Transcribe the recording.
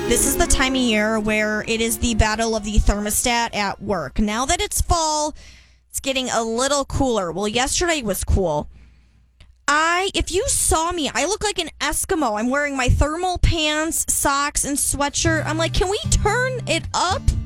This is the time of year where it is the battle of the thermostat at work. Now that it's fall, it's getting a little cooler. Well, yesterday was cool. If you saw me, I look like an Eskimo. I'm wearing my thermal pants, socks, and sweatshirt. I'm like, can we turn it up?